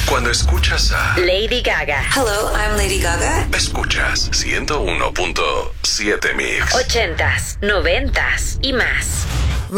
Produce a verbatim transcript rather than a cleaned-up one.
Cuando escuchas a Lady Gaga. Hello, I'm Lady Gaga. Escuchas ciento uno punto siete Mix. Ochentas, noventas y más.